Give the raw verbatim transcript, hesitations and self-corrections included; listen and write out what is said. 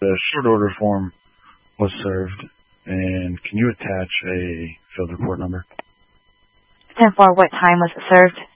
The short order form was served, and can you attach a field report number? ten four, what time was it served?